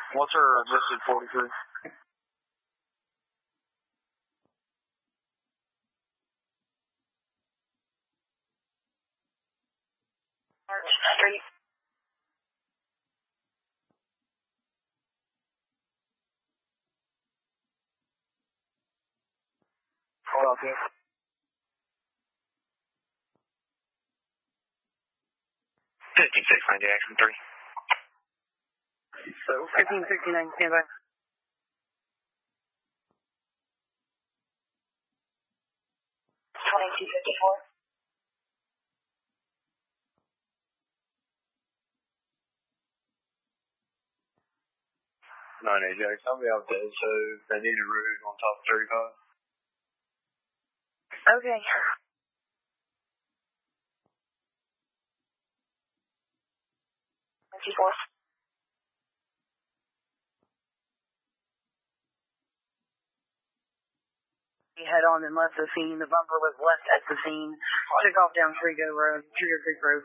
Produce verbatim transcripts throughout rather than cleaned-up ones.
What's her listed forty-three? March Street. Hold on, okay. fifteen sixty-nine, Jackson three. So, fifteen sixty-nine, stand by. twenty-two fifty-four. nine eight, Jackson. I'll be out there, so they need a route on top of thirty-five. Okay. twenty-four. He head on and left the scene. The bumper was left at the scene. Took off down Trigo Road, Trigger Creek Road.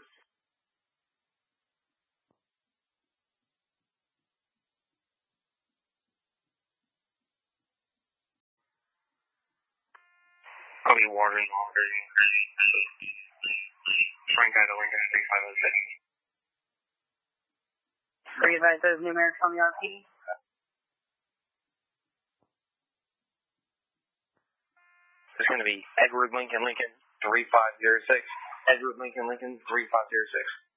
I'll be watering longer. Frank out of Lincoln, thirty-five oh six. Re-advise those numerics on the R P. It's going to be Edward Lincoln Lincoln three five zero six. Edward Lincoln Lincoln three five zero six.